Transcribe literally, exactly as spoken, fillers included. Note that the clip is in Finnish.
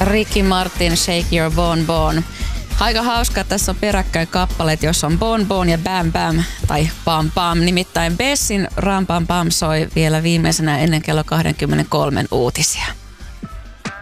Ricky Martin, Shake Your Bon Bon. Aika hauska, että tässä on peräkkäin kappaleet, jos on Bon Bon ja Bam Bam tai Pam Pam. Nimittäin Bessin Ram Pam Pam soi vielä viimeisenä ennen kello kaksikymmentäkolme uutisia.